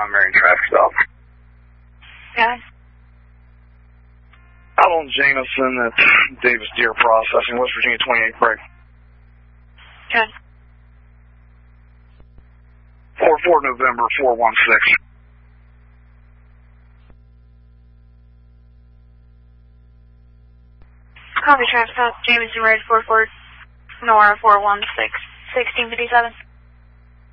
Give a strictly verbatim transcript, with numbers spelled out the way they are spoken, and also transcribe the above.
Mount Marion traffic stop. Okay. Out on Jameson at Davis Deer Processing, West Virginia twenty-eight break. Okay. four four November four one six. Copy traffic stop, Jameson Road four four, Nora four one six, sixteen fifty-seven.